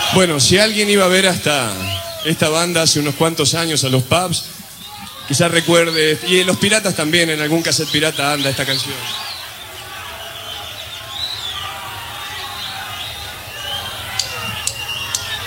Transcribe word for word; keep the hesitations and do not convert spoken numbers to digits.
Bueno, si alguien iba a ver hasta esta banda hace unos cuantos años a los pubs, quizás recuerde, y en Los Piratas también, en algún cassette pirata anda esta canción.